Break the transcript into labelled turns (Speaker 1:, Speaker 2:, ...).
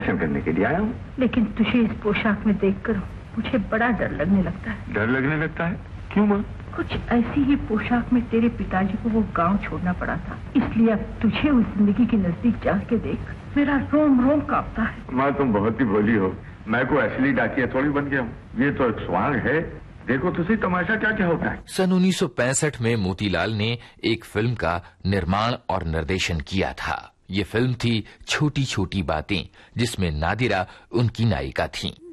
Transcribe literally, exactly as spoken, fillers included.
Speaker 1: करने के लिए आया हूँ।
Speaker 2: लेकिन तुझे इस पोशाक में देखकर मुझे बड़ा डर लगने लगता है।
Speaker 1: डर लगने लगता है? क्यों माँ?
Speaker 2: कुछ ऐसी ही पोशाक में तेरे पिताजी को वो गांव छोड़ना पड़ा था, इसलिए अब तुझे उस जिंदगी के नजदीक जाके देख मेरा रोम रोम कांपता है।
Speaker 1: माँ तुम बहुत ही भोली हो। मैं कोई असली डाकिया थोड़ी बन गया हूँ। ये तो एक स्वांग है। देखो तो सही तमाशा क्या क्या होता है।
Speaker 3: सन उन्नीस सौ पैंसठ में मोतीलाल ने एक फिल्म का निर्माण और निर्देशन किया था। ये फिल्म थी छोटी छोटी बातें, जिसमें नादिरा उनकी नायिका थी।